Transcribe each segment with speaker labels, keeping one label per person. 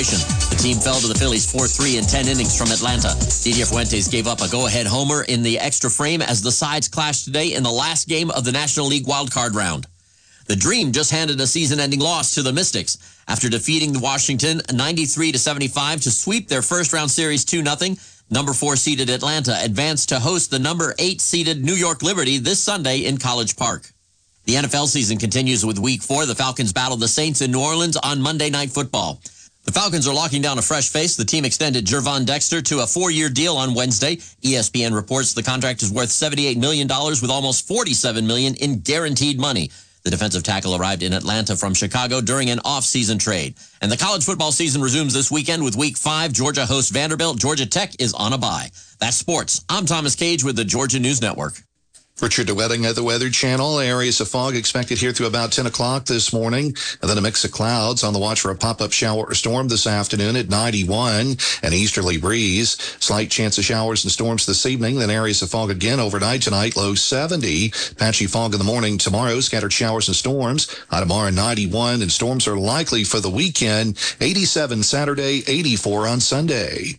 Speaker 1: situation. The team fell to the Phillies 4-3 in 10 innings from Atlanta. Didier Fuentes gave up a go-ahead homer in the extra frame as the sides clashed today in the last game of the National League wildcard round. The Dream just handed a season-ending loss to the Mystics after defeating Washington 93-75 to sweep their first-round series 2-0. Number 4 seeded Atlanta advanced to host the number 8 seeded New York Liberty this Sunday in College Park. The NFL season continues with Week 4. The Falcons battle the Saints in New Orleans on Monday Night Football. The Falcons are locking down a fresh face. The team extended Gervon Dexter to a 4-year deal on Wednesday. ESPN reports the contract is worth $78 million with almost $47 million in guaranteed money. The defensive tackle arrived in Atlanta from Chicago during an off-season trade. And the college football season resumes this weekend with Week 5. Georgia hosts Vanderbilt. Georgia Tech is on a bye. That's sports. I'm Thomas Cage with the Georgia News Network.
Speaker 2: Richard DeWetting at the Weather Channel. Areas of fog expected here through about 10 o'clock this morning. And then a mix of clouds on the watch for a pop-up shower or storm this afternoon at 91. An easterly breeze. Slight chance of showers and storms this evening. Then areas of fog again overnight tonight. Low 70. Patchy fog in the morning tomorrow. Scattered showers and storms. High tomorrow 91. And storms are likely for the weekend. 87 Saturday, 84 on Sunday.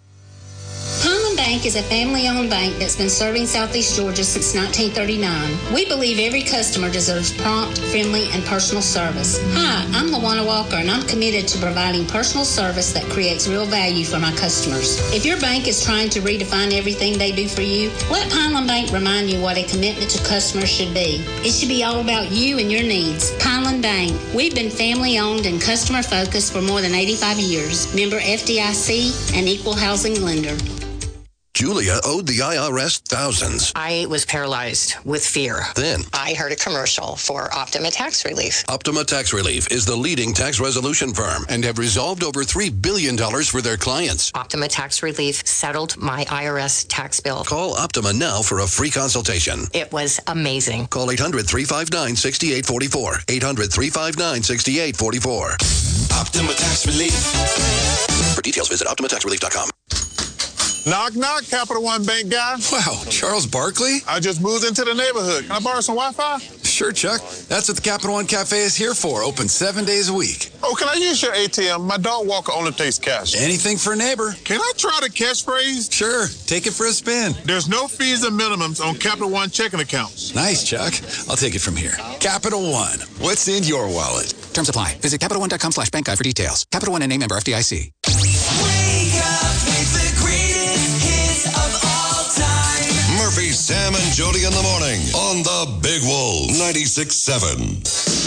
Speaker 3: Bank is a family-owned bank that's been serving Southeast Georgia since 1939. We believe every customer deserves prompt, friendly, and personal service. Hi, I'm LaWanna Walker, and I'm committed to providing personal service that creates real value for my customers. If your bank is trying to redefine everything they do for you, let Pineland Bank remind you what a commitment to customers should be. It should be all about you and your needs. Pineland Bank. We've been family-owned and customer-focused for more than 85 years. Member FDIC, an equal housing lender.
Speaker 4: Julia owed the IRS thousands.
Speaker 5: I was paralyzed with fear.
Speaker 4: Then
Speaker 5: I heard a commercial for Optima Tax Relief.
Speaker 4: Optima Tax Relief is the leading tax resolution firm and have resolved over $3 billion for their clients.
Speaker 5: Optima Tax Relief settled my IRS tax bill.
Speaker 4: Call Optima now for a free consultation.
Speaker 5: It was amazing.
Speaker 4: Call 800-359-6844. 800-359-6844.
Speaker 6: Optima Tax Relief.
Speaker 4: For details, visit OptimaTaxRelief.com.
Speaker 7: Knock, knock, Capital One Bank guy.
Speaker 8: Wow, Charles Barkley?
Speaker 7: I just moved into the neighborhood. Can I borrow some Wi-Fi?
Speaker 8: Sure, Chuck. That's what the Capital One Cafe is here for. Open 7 days a week.
Speaker 7: Oh, can I use your ATM? My dog walker only takes cash.
Speaker 8: Anything for a neighbor.
Speaker 7: Can I try the catchphrase?
Speaker 8: Sure. Take it for a spin.
Speaker 7: There's no fees and minimums on Capital One checking accounts.
Speaker 8: Nice, Chuck. I'll take it from here. Capital One. What's in your wallet?
Speaker 9: Terms apply. Visit CapitalOne.com/bankguide for details. Capital One and a member FDIC.
Speaker 6: Wake up with the greatest hits of all time.
Speaker 10: Murphy, Sam, and Jody in the morning on the Big Wolf 96.7.